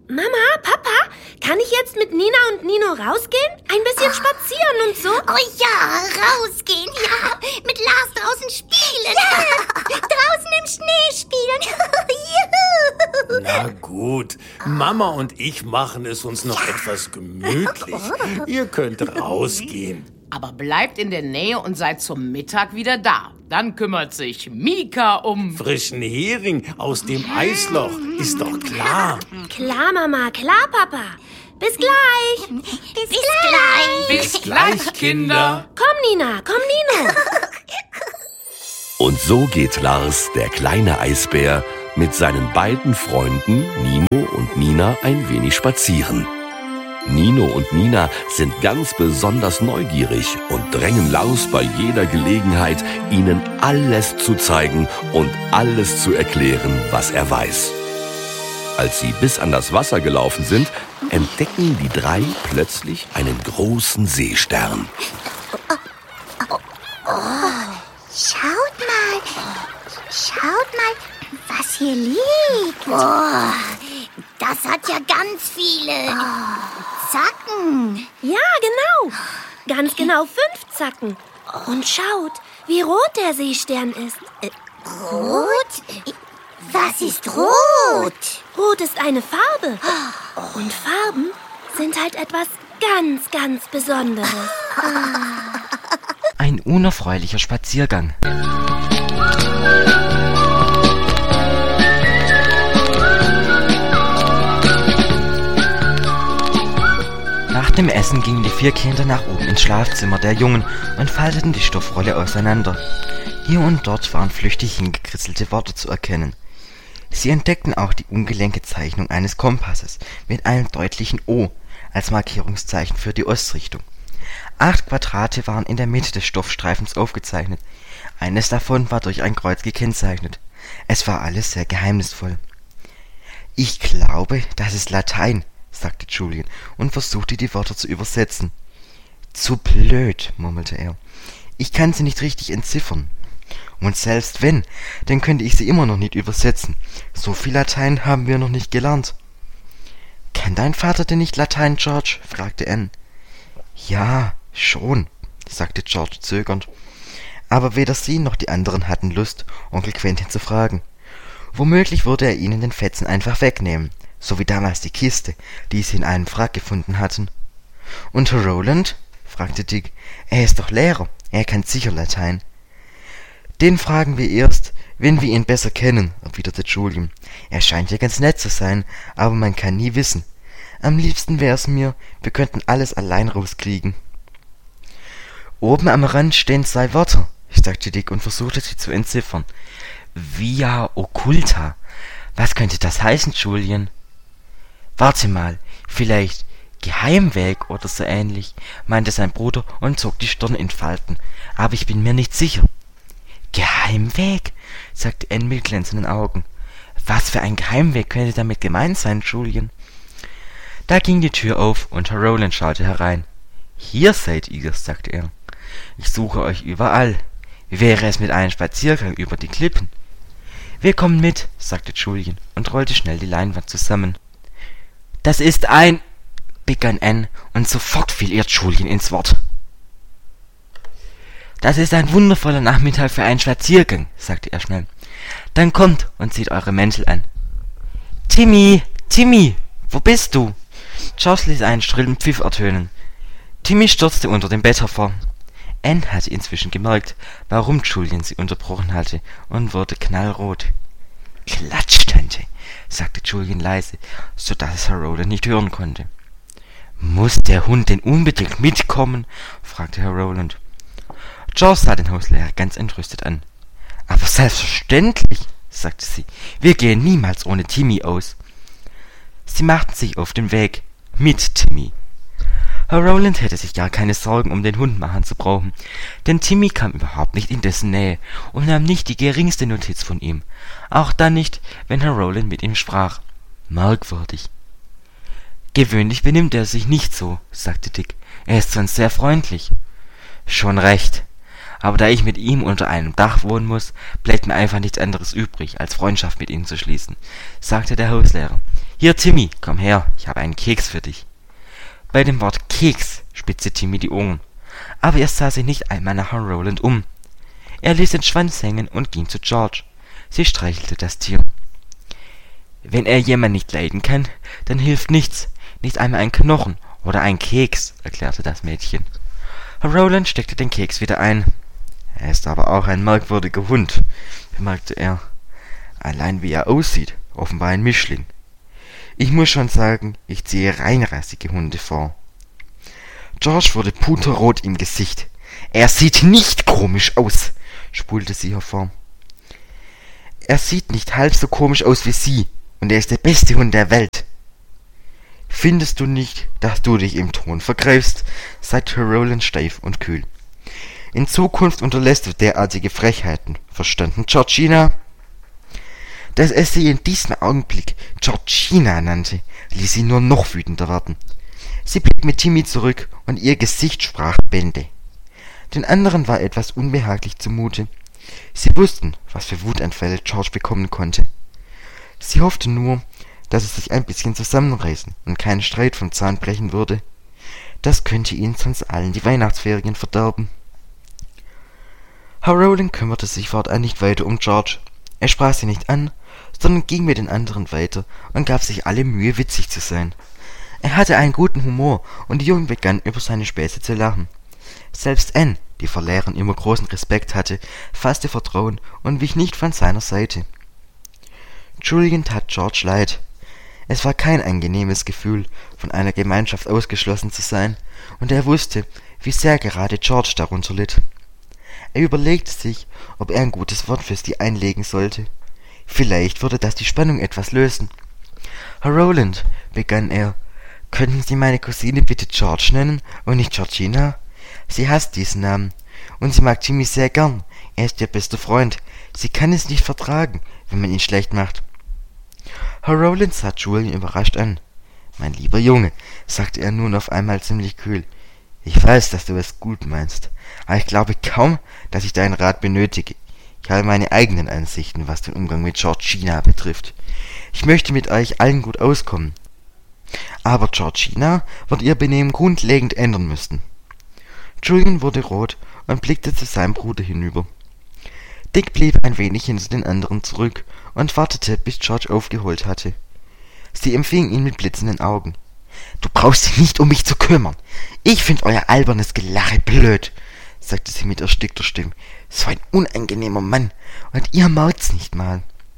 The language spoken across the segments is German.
Mama, Papa, kann ich jetzt mit Nina und Nino rausgehen? Ein bisschen spazieren und so? Oh ja, rausgehen, ja. Mit Lars draußen spielen. Ja, draußen im Schnee spielen. Juhu. Na gut, Mama und ich machen es uns noch etwas gemütlich. Ihr könnt rausgehen. Aber bleibt in der Nähe und seid zum Mittag wieder da. Dann kümmert sich Mika um... Frischen Hering aus dem Eisloch, ist doch klar. Klar, Mama, klar, Papa. Bis gleich. Bis gleich. Bis gleich, Kinder. Komm, Nina, komm, Nino. Und so geht Lars, der kleine Eisbär, mit seinen beiden Freunden Nino und Nina ein wenig spazieren. Nino und Nina sind ganz besonders neugierig und drängen Lars bei jeder Gelegenheit, ihnen alles zu zeigen und alles zu erklären, was er weiß. Als sie bis an das Wasser gelaufen sind, entdecken die drei plötzlich einen großen Seestern. Schaut mal, was hier liegt. Oh, das hat ja ganz viele Zacken. Ja, genau. Ganz genau 5 Zacken. Und schaut, wie rot der Seestern ist. Rot? Was ist rot? Rot ist eine Farbe. Und Farben sind halt etwas ganz, ganz Besonderes. Ein unerfreulicher Spaziergang. Nach dem Essen gingen die 4 Kinder nach oben ins Schlafzimmer der Jungen und falteten die Stoffrolle auseinander. Hier und dort waren flüchtig hingekritzelte Worte zu erkennen. Sie entdeckten auch die ungelenke Zeichnung eines Kompasses mit einem deutlichen O als Markierungszeichen für die Ostrichtung. 8 Quadrate waren in der Mitte des Stoffstreifens aufgezeichnet. Eines davon war durch ein Kreuz gekennzeichnet. Es war alles sehr geheimnisvoll. »Ich glaube, das ist Latein«, sagte Julian und versuchte, die Wörter zu übersetzen. »Zu blöd«, murmelte er. »Ich kann sie nicht richtig entziffern. Und selbst wenn, dann könnte ich sie immer noch nicht übersetzen. So viel Latein haben wir noch nicht gelernt.« »Kann dein Vater denn nicht Latein, George?« fragte Anne. »Ja, schon«, sagte George zögernd. Aber weder sie noch die anderen hatten Lust, Onkel Quentin zu fragen. Womöglich würde er ihnen den Fetzen einfach wegnehmen, so wie damals die Kiste, die sie in einem Wrack gefunden hatten. »Und Herr Rowland?« fragte Dick. »Er ist doch Lehrer, er kann sicher Latein.« »Den fragen wir erst, wenn wir ihn besser kennen«, erwiderte Julian. »Er scheint ja ganz nett zu sein, aber man kann nie wissen. Am liebsten wär's mir, wir könnten alles allein rauskriegen.« »Oben am Rand stehen 2 Wörter«, sagte Dick und versuchte sie zu entziffern. »Via occulta. Was könnte das heißen, Julian?« »Warte mal, vielleicht Geheimweg oder so ähnlich«, meinte sein Bruder und zog die Stirn in Falten. »Aber ich bin mir nicht sicher.« »Geheimweg?«, sagte Anne mit glänzenden Augen. »Was für ein Geheimweg könnte damit gemeint sein, Julian?« Da ging die Tür auf und Herr Rowland schaute herein. »Hier seid ihr«, sagte er. »Ich suche euch überall. Wie wäre es mit einem Spaziergang über die Klippen?« »Wir kommen mit«, sagte Julian und rollte schnell die Leinwand zusammen. »Das ist ein«, begann Anne, und sofort fiel ihr Julian ins Wort. »Das ist ein wundervoller Nachmittag für einen Spaziergang«, sagte er schnell. »Dann kommt und zieht eure Mäntel an.« »Timmy, Timmy, wo bist du?« George ließ einen schrillen Pfiff ertönen. Timmy stürzte unter dem Bett hervor. Anne hatte inzwischen gemerkt, warum Julian sie unterbrochen hatte, und wurde knallrot. »Klatsch, Tante«, sagte Julian leise, so dass es Herr Rowland nicht hören konnte. »Muss der Hund denn unbedingt mitkommen?« fragte Herr Rowland. George sah den Hauslehrer ganz entrüstet an. »Aber selbstverständlich«, sagte sie, »wir gehen niemals ohne Timmy aus.« Sie machten sich auf den Weg mit Timmy. Herr Rowland hätte sich gar keine Sorgen um den Hund machen zu brauchen, denn Timmy kam überhaupt nicht in dessen Nähe und nahm nicht die geringste Notiz von ihm, auch dann nicht, wenn Herr Rowland mit ihm sprach. Merkwürdig. »Gewöhnlich benimmt er sich nicht so«, sagte Dick. »Er ist sonst sehr freundlich.« »Schon recht. Aber da ich mit ihm unter einem Dach wohnen muss, bleibt mir einfach nichts anderes übrig, als Freundschaft mit ihm zu schließen«, sagte der Hauslehrer. »Hier, Timmy, komm her, ich habe einen Keks für dich.« Bei dem Wort Keks spitzte Timmy die Ohren, aber er sah sich nicht einmal nach Herrn Rowland um. Er ließ den Schwanz hängen und ging zu George. Sie streichelte das Tier. »Wenn er jemand nicht leiden kann, dann hilft nichts, nicht einmal ein Knochen oder ein Keks«, erklärte das Mädchen. Herr Rowland steckte den Keks wieder ein. »Er ist aber auch ein merkwürdiger Hund«, bemerkte er. »Allein wie er aussieht, offenbar ein Mischling. Ich muss schon sagen, ich ziehe reinrassige Hunde vor.« George wurde puterrot im Gesicht. »Er sieht nicht komisch aus«, spulte sie hervor. »Er sieht nicht halb so komisch aus wie Sie, und er ist der beste Hund der Welt.« »Findest du nicht, dass du dich im Ton vergreifst?«, sagte Rowland steif und kühl. »In Zukunft unterlässt du derartige Frechheiten. Verstanden, Georgina?« Dass er sie in diesem Augenblick Georgina nannte, ließ sie nur noch wütender werden. Sie blieb mit Timmy zurück und ihr Gesicht sprach Bände. Den anderen war etwas unbehaglich zumute. Sie wussten, was für Wutanfälle George bekommen konnte. Sie hoffte nur, dass er sich ein bisschen zusammenreißen und keinen Streit vom Zaun brechen würde. Das könnte ihnen sonst allen die Weihnachtsferien verderben. Herr Rowland kümmerte sich fortan nicht weiter um George. Er sprach sie nicht an, sondern ging mit den anderen weiter und gab sich alle Mühe, witzig zu sein. Er hatte einen guten Humor und die Jungen begannen über seine Späße zu lachen. Selbst Anne, die vor Lehrern immer großen Respekt hatte, fasste Vertrauen und wich nicht von seiner Seite. Julian tat George leid. Es war kein angenehmes Gefühl, von einer Gemeinschaft ausgeschlossen zu sein, und er wusste, wie sehr gerade George darunter litt. Er überlegte sich, ob er ein gutes Wort für sie einlegen sollte. Vielleicht würde das die Spannung etwas lösen. »Herr Rowland«, begann er, »könnten Sie meine Cousine bitte George nennen und nicht Georgina? Sie hasst diesen Namen, und sie mag Timmy sehr gern. Er ist ihr bester Freund. Sie kann es nicht vertragen, wenn man ihn schlecht macht.« Herr Rowland sah Julian überrascht an. »Mein lieber Junge«, sagte er nun auf einmal ziemlich kühl, »ich weiß, dass du es gut meinst, aber ich glaube kaum, dass ich deinen Rat benötige. Ich habe meine eigenen Ansichten, was den Umgang mit Georgina betrifft. Ich möchte mit euch allen gut auskommen. Aber Georgina wird ihr Benehmen grundlegend ändern müssen.« Julian wurde rot und blickte zu seinem Bruder hinüber. Dick blieb ein wenig hinter den anderen zurück und wartete, bis George aufgeholt hatte. Sie empfing ihn mit blitzenden Augen. »Du brauchst dich nicht um mich zu kümmern. Ich find euer albernes Gelache blöd«, sagte sie mit erstickter Stimme. »So ein unangenehmer Mann, und ihr merkt's nicht mal.«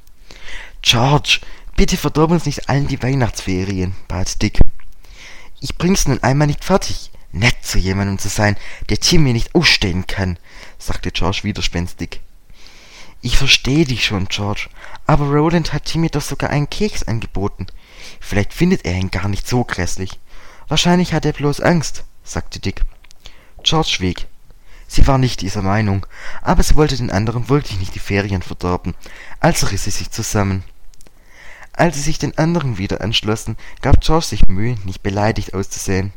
»George, bitte verdirb uns nicht allen die Weihnachtsferien«, bat Dick. »Ich bring's nun einmal nicht fertig, nett zu jemandem zu sein, der Timmy nicht ausstehen kann«, sagte George widerspenstig. »Ich verstehe dich schon, George, aber Rowland hat Timmy doch sogar einen Keks angeboten. Vielleicht findet er ihn gar nicht so grässlich. Wahrscheinlich hat er bloß Angst«, sagte Dick. George schwieg. Sie war nicht dieser Meinung, aber sie wollte den anderen wirklich nicht die Ferien verderben, also riss sie sich zusammen. Als sie sich den anderen wieder anschlossen, gab George sich Mühe, nicht beleidigt auszusehen.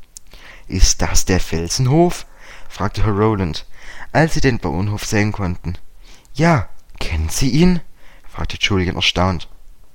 »Ist das der Felsenhof?« fragte Herr Rowland, als sie den Bauernhof sehen konnten. »Ja, kennen Sie ihn?« fragte Julian erstaunt.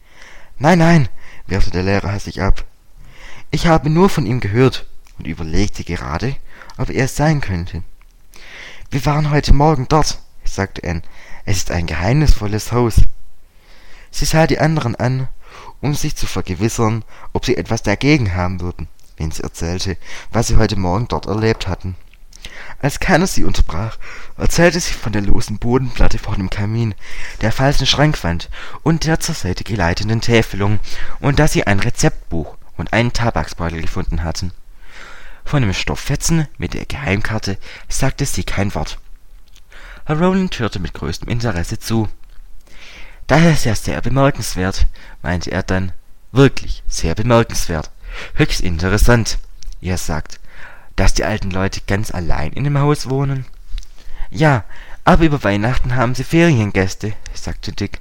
»Nein«, wehrte der Lehrer hastig ab. »Ich habe nur von ihm gehört und überlegte gerade, ob er es sein könnte.« »Wir waren heute Morgen dort«, sagte Anne. »Es ist ein geheimnisvolles Haus.« Sie sah die anderen an, um sich zu vergewissern, ob sie etwas dagegen haben würden, wenn sie erzählte, was sie heute Morgen dort erlebt hatten. Als keiner sie unterbrach, erzählte sie von der losen Bodenplatte vor dem Kamin, der falschen Schrankwand und der zur Seite geleitenden Täfelung, und dass sie ein Rezeptbuch und einen Tabaksbeutel gefunden hatten. Von dem Stofffetzen mit der Geheimkarte sagte sie kein Wort. Herr Rowland hörte mit größtem Interesse zu. »Das ist ja sehr bemerkenswert«, meinte er dann. »Wirklich sehr bemerkenswert. Höchst interessant. Ihr sagt, dass die alten Leute ganz allein in dem Haus wohnen?« »Ja, aber über Weihnachten haben sie Feriengäste«, sagte Dick.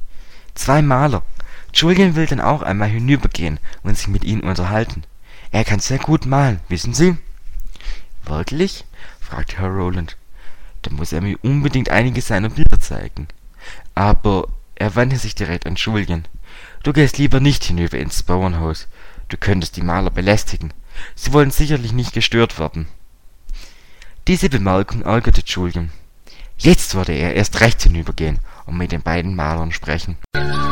»2 Maler. Julian will dann auch einmal hinübergehen und sich mit ihnen unterhalten. Er kann sehr gut malen, wissen Sie?« »Wirklich?«, fragte Herr Rowland. »Dann muss er mir unbedingt einige seiner Bilder zeigen.« Aber er wandte sich direkt an Julian. Du gehst lieber nicht hinüber ins Bauernhaus. Du könntest die Maler belästigen. Sie wollen sicherlich nicht gestört werden. Diese Bemerkung ärgerte Julian. Jetzt würde er erst recht hinübergehen und mit den beiden Malern sprechen.